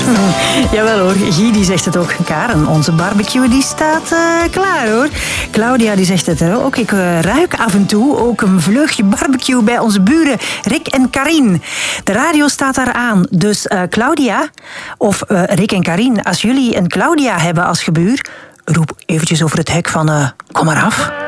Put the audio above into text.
Jawel hoor, Guy die zegt het ook. Karen, onze barbecue die staat klaar hoor. Claudia die zegt het ook. Ik ruik af en toe ook een vleugje barbecue bij onze buren Rick en Karin. De radio staat daar aan. Dus Claudia of Rick en Karin, als jullie een Claudia hebben als gebuur, roep eventjes over het hek van kom maar af.